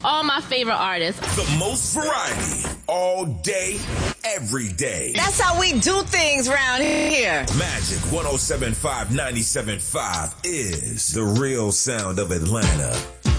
all my favorite artists. The most variety, all day, every day. That's how we do things around here. Magic 107.5, 97.5 is the real sound of Atlanta.